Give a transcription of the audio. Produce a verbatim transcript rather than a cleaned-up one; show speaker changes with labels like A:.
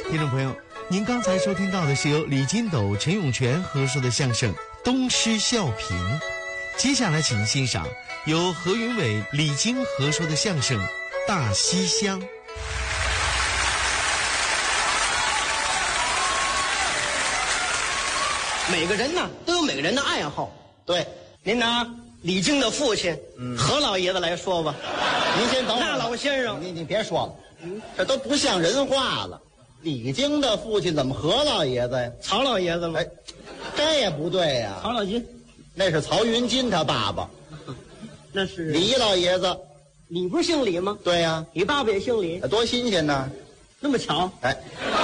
A: 听众朋友，您刚才收听到的是由李金斗、陈永泉合说的相声《东施效颦》，接下来请欣赏由何云伟、李菁合说的相声《大西厢》。
B: 每个人呢都有每个人的爱好。
C: 对，
B: 您拿李菁的父亲、
C: 嗯、
B: 何老爷子来说吧。
C: 您先等会儿。
B: 那老先生，
C: 你你别说了，嗯，这都不像人话了。李菁的父亲怎么何老爷子呀？
B: 曹老爷子吗？
C: 哎，这也不对呀。
B: 曹老金，
C: 那是曹云金他爸爸。
B: 那是
C: 李老爷子。
B: 你不是姓李吗？
C: 对呀、啊，
B: 你爸爸也姓李，
C: 多新鲜呢！
B: 那么巧。
C: 哎，